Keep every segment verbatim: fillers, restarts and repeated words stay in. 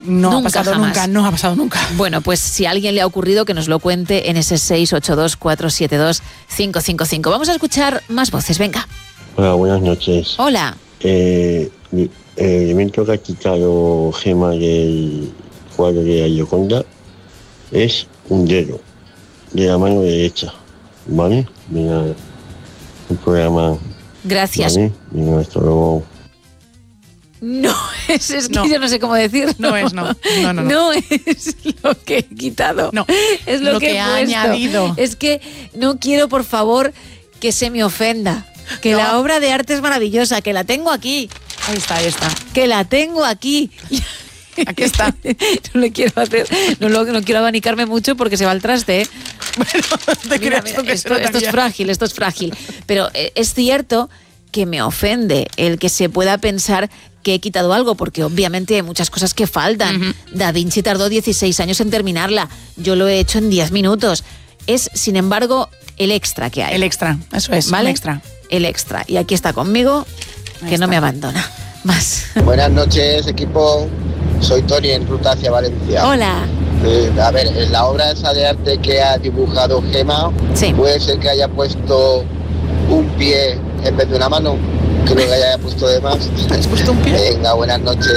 No nunca, ha pasado jamás. nunca, no ha pasado nunca. Bueno, pues si a alguien le ha ocurrido, que nos lo cuente en ese seis ocho dos, cuatro siete dos, cinco cinco cinco. Vamos a escuchar más voces, venga. Hola, buenas noches. Hola. Eh, el elemento que ha quitado Gema del cuadro de la Gioconda es un dedo de la mano derecha, ¿vale? Mira, un programa. Gracias. ¿Vale? Mira, hasta luego. No, es, es que No. yo no sé cómo decirlo. No es, no. No, no, no. No es lo que he quitado. No. Es lo, Lo que, que he ha puesto. añadido. Es que no quiero, por favor, que se me ofenda. Que No. la obra de arte es maravillosa, que la tengo aquí. Ahí está, ahí está. Que la tengo aquí. Aquí está. No le quiero hacer, no, lo, no quiero abanicarme mucho porque se va al traste. ¿eh? Bueno, te Mira, creas mira, tú que esto, se lo esto es cambia. frágil, esto es frágil. Pero eh, es cierto que me ofende el que se pueda pensar que he quitado algo, porque obviamente hay muchas cosas que faltan. Ujú. Da Vinci tardó dieciséis años en terminarla. Yo lo he hecho en diez minutos. Es, sin embargo, el extra que hay. El extra, eso es, ¿Vale? un extra. El extra. Y aquí está conmigo, Ahí que no está. me abandona. Más. Buenas noches, equipo. Soy Tony en ruta hacia Valencia. Hola. Eh, a ver, en la obra esa de arte que ha dibujado Gema, Sí. puede ser que haya puesto un pie en vez de una mano. Creo que haya puesto de más. ¿Has puesto un pie? Venga, buenas noches.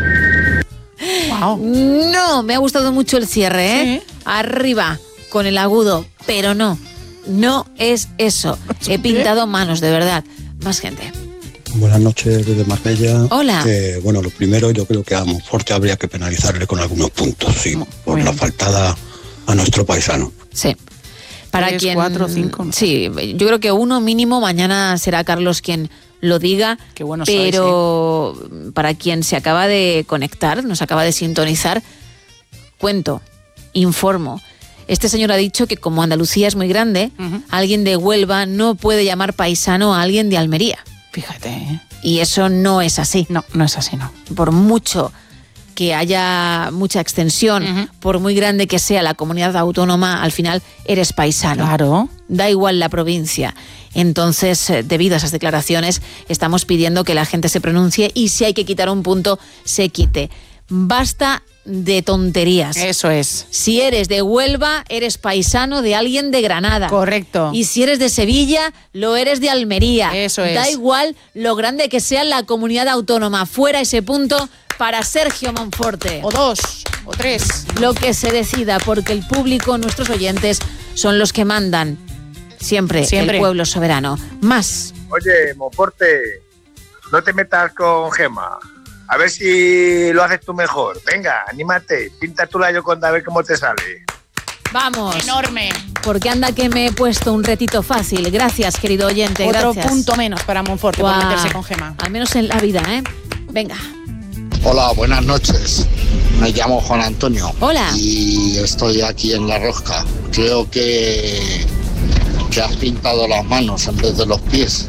Wow. No, me ha gustado mucho el cierre, ¿eh? Sí. Arriba, con el agudo, pero no, no es eso. He pintado manos, de verdad. Más gente. Buenas noches desde Marbella. Hola. Eh, bueno, lo primero, yo creo que a Monforte habría que penalizarle con algunos puntos, sí, Muy por bien. la faltada a nuestro paisano. Sí. Para Tres, quien. cuatro, cinco, no. Sí, yo creo que uno mínimo, mañana será Carlos quien lo diga. Qué bueno sois, pero para quien se acaba de conectar, nos acaba de sintonizar, cuento, informo. Este señor ha dicho que como Andalucía es muy grande, Ujú. alguien de Huelva no puede llamar paisano a alguien de Almería. Fíjate, ¿eh? Y eso no es así. No, no es así, no. Por mucho que haya mucha extensión, Ujú. por muy grande que sea la comunidad autónoma, al final eres paisano. Claro. Da igual la provincia. Entonces, eh, debido a esas declaraciones, estamos pidiendo que la gente se pronuncie y si hay que quitar un punto, se quite. Basta de tonterías. Eso es. Si eres de Huelva, eres paisano de alguien de Granada. Correcto. Y si eres de Sevilla, lo eres de Almería. Eso es. Da igual lo grande que sea la comunidad autónoma. Fuera ese punto para Sergio Monforte. O dos, o tres. Lo que se decida, porque el público, nuestros oyentes, son los que mandan. Siempre, Siempre. el pueblo soberano. Más. Oye, Monforte, no te metas con Gema. A ver si lo haces tú mejor. Venga, anímate. Pinta tú la Gioconda a ver cómo te sale. Vamos. Enorme. Porque anda que me he puesto un retito fácil. Gracias, querido oyente. Otro Gracias. punto menos para Monforte Guau. por meterse con Gema. Al menos en la vida, ¿eh? Venga. Hola, buenas noches. Me llamo Juan Antonio. Hola. Y estoy aquí en La Rosca. Creo que, que has pintado las manos en vez de los pies.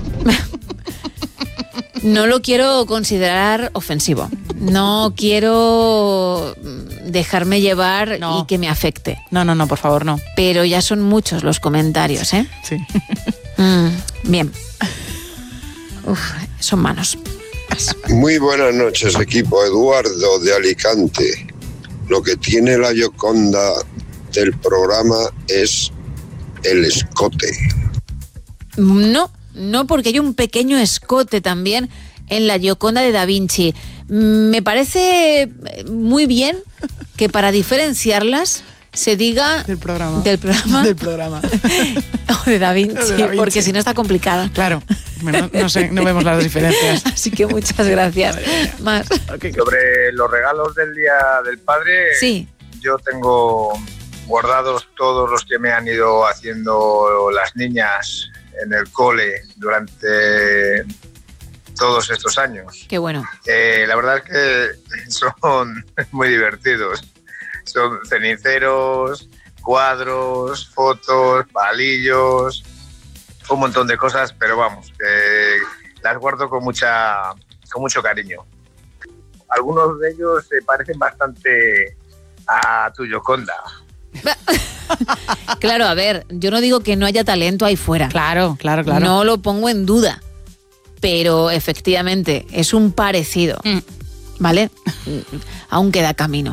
No lo quiero considerar ofensivo. No quiero dejarme llevar No. y que me afecte. No, no, no, por favor, no. Pero ya son muchos los comentarios, ¿eh? Sí. Mm, bien. Uf, son manos. Muy buenas noches, equipo. Eduardo de Alicante. Lo que tiene la Gioconda del programa es el escote. No, no, porque hay un pequeño escote también en la Gioconda de Da Vinci. Me parece muy bien que para diferenciarlas se diga Del programa. del programa Del programa. o de Da Vinci, De Da Vinci. porque si no está complicada. Claro. No, no sé, no vemos las diferencias. Así que muchas gracias. Más. Sobre los regalos del Día del Padre, Sí. yo tengo guardados todos los que me han ido haciendo las niñas en el cole durante todos estos años. Qué bueno. Eh, la verdad es que son muy divertidos. Son ceniceros, cuadros, fotos, palillos, un montón de cosas, pero vamos, que las guardo con mucha, con mucho cariño. Algunos de ellos se parecen bastante a tu Gioconda. Claro, a ver, yo no digo que no haya talento ahí fuera. Claro, claro, claro. No lo pongo en duda. Pero efectivamente es un parecido. Mm. ¿Vale? Aún queda camino.